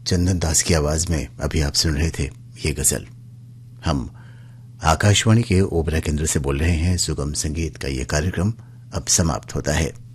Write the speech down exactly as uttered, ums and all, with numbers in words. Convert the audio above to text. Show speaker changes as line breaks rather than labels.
चंदन दास की आवाज में अभी आप सुन रहे थे ये गजल। हम आकाशवाणी के ओबरा केंद्र से बोल रहे हैं। सुगम संगीत का ये कार्यक्रम अब समाप्त होता है।